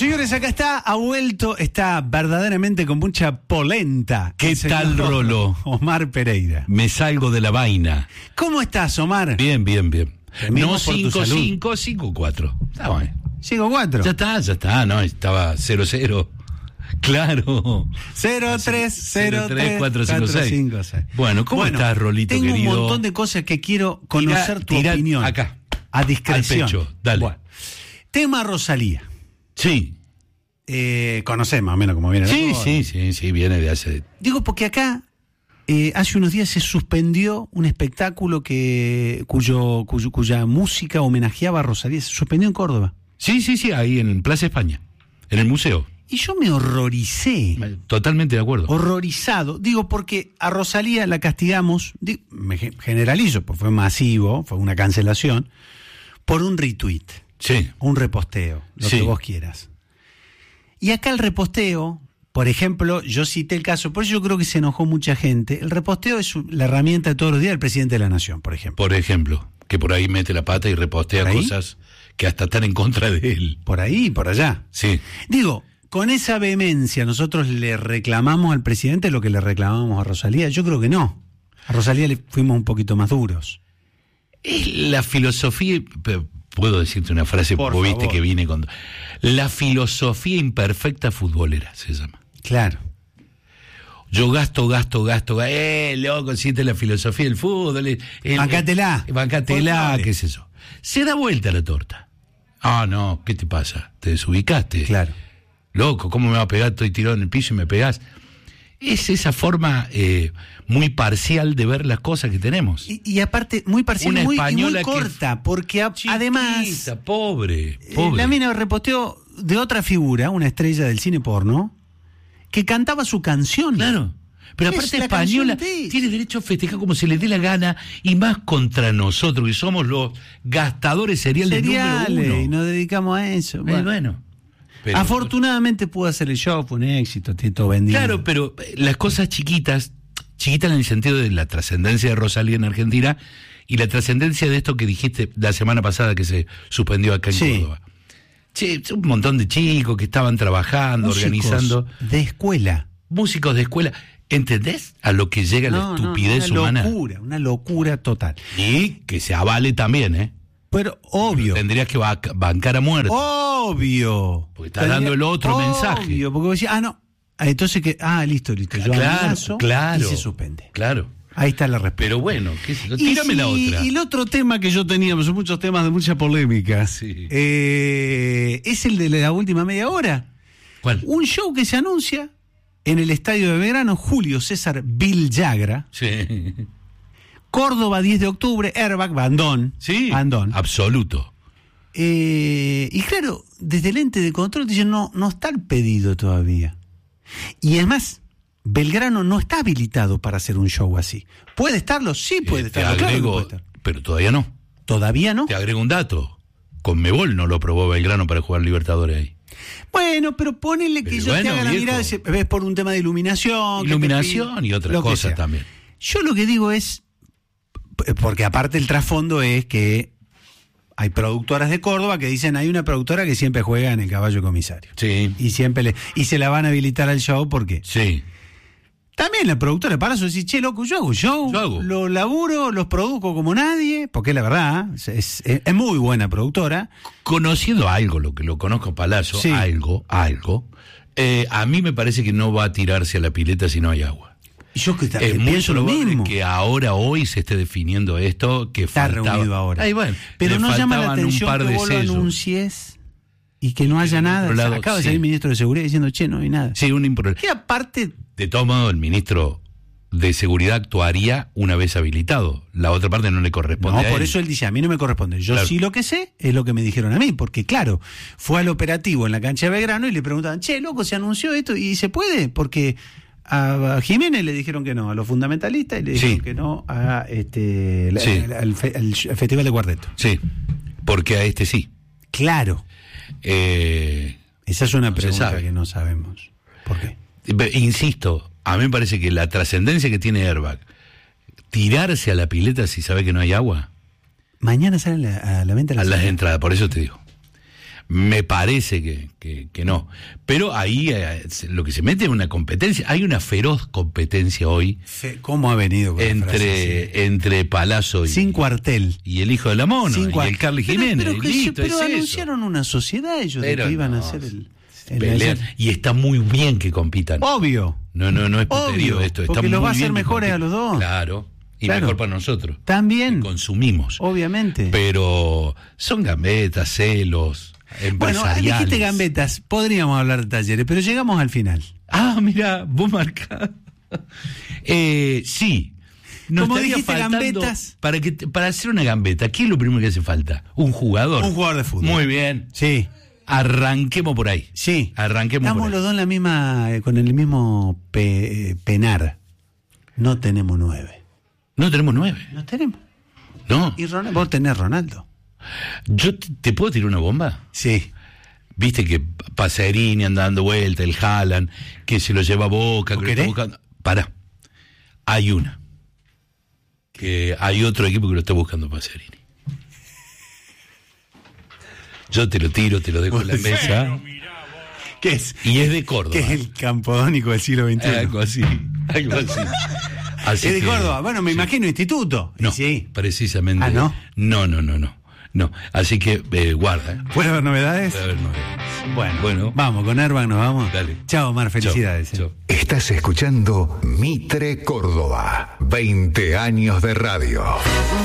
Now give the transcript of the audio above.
Señores, acá ha vuelto, está verdaderamente con mucha polenta. ¿Qué tal, Rolo? Omar Pereira. Me salgo de la vaina. ¿Cómo estás, Omar? Bien. No por tu salud. 5-5, 5-4. Está bien. 5-4. Ya está, no, estaba 0-0. Claro. 0-3-0-3-4-5-6. Bueno, ¿cómo estás, Rolito, tengo querido? un montón de cosas que quiero conocer tu opinión. Acá. A discreción. Al pecho, dale. Bueno. Tema Rosalía. Sí. Conocés más o menos cómo viene. Sí, viene de hace... Digo, porque acá hace unos días se suspendió un espectáculo cuya música homenajeaba a Rosalía. Se suspendió en Córdoba. Sí, ahí en Plaza España, en el museo. Y yo me horroricé. Totalmente de acuerdo. Horrorizado. Digo, porque a Rosalía la castigamos, me generalizo, pues fue masivo, fue una cancelación, por un retweet. Sí. Un reposteo, lo que vos quieras. Y acá el reposteo, por ejemplo, yo cité el caso, por eso yo creo que se enojó mucha gente. El reposteo es la herramienta de todos los días del presidente de la Nación, por ejemplo. Por ejemplo, que por ahí mete la pata y repostea cosas que hasta están en contra de él. Por ahí y por allá. Sí. Digo, con esa vehemencia nosotros le reclamamos al presidente lo que le reclamamos a Rosalía. Yo creo que no. A Rosalía le fuimos un poquito más duros. Es la filosofía... Puedo decirte una frase, porque viste que viene con... La filosofía imperfecta futbolera, se llama. Claro. Yo gasto, loco, siente la filosofía del fútbol. Bancátela, qué es eso. Se da vuelta la torta. Ah, no, ¿qué te pasa? ¿Te desubicaste? Claro. Loco, ¿cómo me va a pegar? Estoy tirado en el piso y me pegás. Es esa forma muy parcial de ver las cosas que tenemos. Y aparte, muy parcial y muy corta, porque además... Pobre. La mina reposteó de otra figura, una estrella del cine porno, que cantaba su canción. Claro. Pero aparte española tiene derecho a festejar como se le dé la gana, y más contra nosotros, que somos los gastadores seriales número uno. Y nos dedicamos a eso. Bueno. Pero, afortunadamente pudo hacer el show, fue un éxito, tiene todo vendido. Claro, pero las cosas chiquitas en el sentido de la trascendencia de Rosalía en Argentina y la trascendencia de esto que dijiste la semana pasada que se suspendió acá en Córdoba. Un montón de chicos que estaban trabajando, organizando. De escuela. Músicos de escuela. ¿Entendés a lo que llega la estupidez humana? Una locura total. Y que se avale también, ¿eh? Pero obvio. Tendrías que bancar a muerte. Obvio. Porque está dando el otro mensaje. Obvio, porque vos decís, entonces listo. Yo amenazo y se suspende. Claro. Ahí está la respuesta. Pero bueno, tírame la otra. Y el otro tema que yo tenía, son muchos temas de mucha polémica. Sí. Es el de la última media hora. ¿Cuál? Un show que se anuncia en el Estadio de Belgrano, Julio César Villagra. Sí. Córdoba, 10 de octubre, Airbag, Bandón. Sí, Bandón. Absoluto. Y claro, desde el ente de control dicen, no está el pedido todavía. Y es más, Belgrano no está habilitado para hacer un show así. ¿Puede estarlo? Sí puede estarlo. Te agrego, puede estar. Pero todavía no. ¿Todavía no? Te agrego un dato. Conmebol no lo aprobó Belgrano para jugar Libertadores ahí. Bueno, pero ponele que te haga la mirada, ves por un tema de iluminación. Y otras cosas también. Yo lo que digo es, porque aparte el trasfondo es que hay productoras de Córdoba que dicen, hay una productora que siempre juega en el Caballo Comisario. Sí. Y se la van a habilitar al show porque... Sí. También la productora para eso decir, che, loco, yo hago show, lo laburo, los produzco como nadie, porque la verdad, es muy buena productora. Conociendo algo, lo que lo conozco Palazzo, algo, a mí me parece que no va a tirarse a la pileta si no hay agua. Yo es muy probable que hoy se esté definiendo esto, que está reunido ahora. Pero no llama la atención que vos lo anuncies y que no haya nada. Acaba de salir el ministro de Seguridad diciendo, che, no hay nada. Sí, un improblema. Que aparte... De todo modo, el ministro de Seguridad actuaría una vez habilitado. La otra parte no le corresponde a él. Por eso él dice, a mí no me corresponde. Yo sí lo que sé es lo que me dijeron a mí, porque claro, fue al operativo en la cancha de Belgrano y le preguntaban, che, loco, se anunció esto y se puede, porque a Jiménez le dijeron que no, a los fundamentalistas, y le dijeron que no a al Festival de Cuarteto. Sí, porque a este sí. Claro. Esa es una pregunta que no sabemos. ¿Por qué? Insisto, a mí me parece que la trascendencia que tiene Airbag, tirarse a la pileta si sabe que no hay agua. Mañana salen a la venta las entradas, por eso te digo. Me parece que no. Pero ahí lo que se mete es una competencia. Hay una feroz competencia hoy. ¿Cómo ha venido con entre Palazzo sin cuartel y el hijo de la Mono y el Carly Jiménez. Pero anunciaron una sociedad ellos de que iban a hacer el y está muy bien que compitan. Obvio. No es puterío esto. Está porque muy los va a bien hacer mejores a los dos. Claro. Y mejor para nosotros. También. Que consumimos. Obviamente. Pero son gambetas, celos, empresariales. Bueno, dijiste gambetas. Podríamos hablar de Talleres, pero llegamos al final. Mira, vos marcás. Sí. Como dijiste gambetas. Para hacer una gambeta, ¿qué es lo primero que hace falta? Un jugador. Un jugador de fútbol. Muy bien. Sí. Arranquemos por ahí. Sí. Arranquemos Estamos por ahí. los dos en la misma, con el mismo penar. No tenemos 9. No tenemos 9. No tenemos. No. Y vos tenés Ronaldo. ¿Yo te puedo tirar una bomba? Sí. Viste que Pacerini anda dando vuelta, el Haaland, que se lo lleva a Boca, que lo está buscando. Pará. Hay una. Que hay otro equipo que lo está buscando Pacerini. Yo te lo tiro, te lo dejo en la mesa. ¿Qué es? Y es de Córdoba. Que es el campodónico del siglo XXI. Algo así. Es de Córdoba. Bueno, me imagino instituto. No, sí. Precisamente. ¿No? No. Así que guarda. ¿Puede haber novedades? Puede haber novedades. Bueno. Vamos, con Airbag nos vamos. Dale. Chao, Omar, felicidades. Chao. Estás escuchando Mitre Córdoba. 20 años de radio.